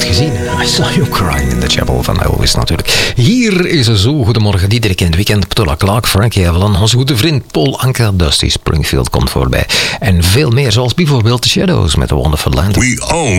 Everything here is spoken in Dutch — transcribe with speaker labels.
Speaker 1: had gezien. I Saw You Crying in the Chapel van Elvis natuurlijk. Hier is er zo. Goedemorgen, Diederik in het weekend. Petula Clark, Frankie Avalon, onze goede vriend Paul Anka, Dusty Springfield komt voorbij. En veel meer, zoals bijvoorbeeld The Shadows met The Wonderful Land.
Speaker 2: We own